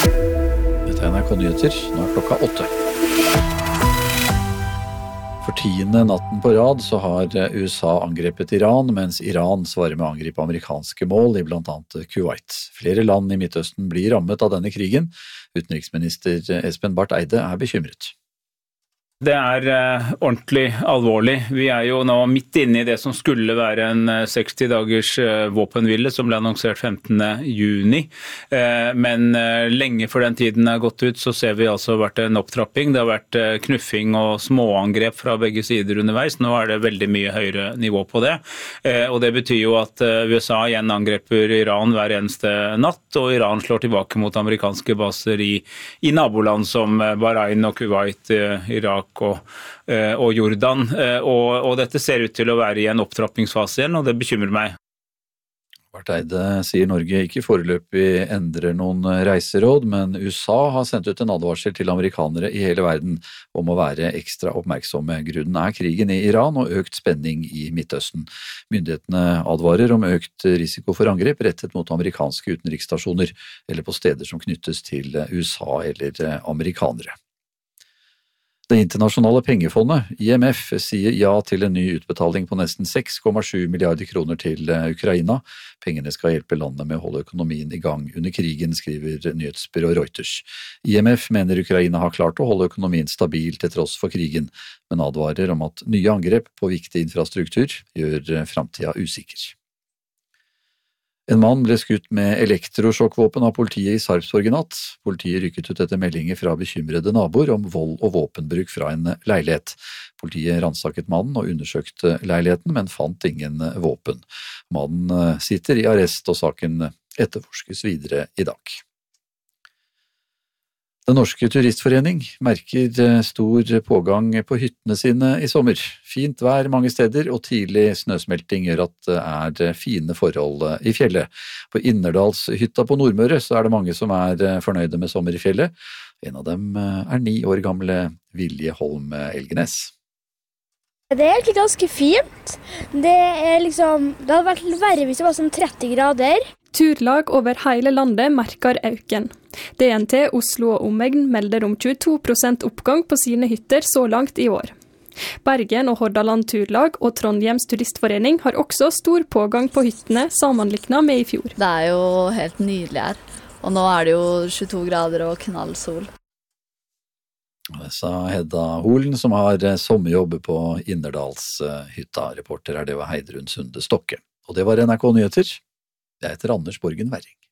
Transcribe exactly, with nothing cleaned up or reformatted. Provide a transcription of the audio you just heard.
Dette er N R K Nyheter, nå er klokka åtte. For tiende natten på rad så har U S A angrepet Iran, mens Iran svarer med å angripe amerikanske mål i blant annet Kuwait. Flere land i Midtøsten blir rammet av denne krigen. Utenriksminister Espen Barth Eide er bekymret. Det er eh, ordentlig alvorlig. Vi er jo nå midt inne i det som skulle være en eh, seksti dagers eh, våpenhvile, som ble annonsert femtende juni. Eh, men eh, lenge før den tiden er gått ut, så ser vi altså vært en opptrapping. Det har vært eh, knuffing og småangrep fra begge sider underveis. Nå er det veldig mye høyere nivå på det. Eh, og det betyr jo at eh, U S A igjen angreper Iran hver eneste natt, og Iran slår tilbake mot amerikanske baser i, i naboland som eh, Bahrain og Kuwait, eh, Irak, Og, og Jordan, og, og dette ser ut til å være i en opptrappingsfase igjen, og det bekymrer meg. Barth Eide sier Norge ikke foreløpig endrer noen reiseråd, men U S A har sendt ut en advarsel til amerikanere i hele verden om å være ekstra oppmerksomme. Grunnen er krigen i Iran og økt spenning i Midtøsten. Myndighetene advarer om økt risiko for angrep rettet mot amerikanske utenriksstasjoner, eller på steder som knyttes til U S A eller amerikanere. Det internasjonale pengefondet, I M F, sier ja til en ny utbetaling på nesten seks komma sju milliarder kroner til Ukraina. Pengene skal hjelpe landet med å holde økonomien i gang under krigen, skriver nyhetsbyrået Reuters. I M F mener Ukraina har klart å holde økonomien stabil til tross for krigen, men advarer om at nye angrep på viktig infrastruktur gjør fremtiden usikker. En mann ble skutt med elektrosjokkvåpen av politiet i Sarpsborg i natt. Politiet rykket ut etter meldinger fra bekymrede naboer om vold og våpenbruk fra en leilighet. Politiet ransaket mannen og undersøkte leiligheten, men fant ingen våpen. Mannen sitter i arrest, og saken etterforskes videre i dag. Den norske turistforening merker stor pågang på hyttene sine i sommer. Fint vær mange steder og tidlig snøsmelting gjør at det er fine forhold i fjellet. På Innerdalshytta på Nordmøre så er det mange som er fornøyde med sommer i fjellet. En av dem er ni år gamle Vilje Holm Elgenes. Det er egentlig ganske fint. Det er liksom, det hadde vært verre hvis det var sånn tretti grader. Turlag over hele landet merker øken. D N T Oslo og omegn melder om tjueto prosent oppgang på sine hytter så langt i år. Bergen og Hordaland Turlag og Trondheims Turistforening har også stor pågang på hyttene sammenliknet med i fjor. Det er jo helt nydelig her, og nå er det jo tjueto grader og knallsol. Det sa Hedda Holen, som har sommerjobb på Innerdalshytta. Reporter er det var Heidrun Sunde Stokke. Og det var N R K Nyheter. Jeg heter Anders Borgen Werring.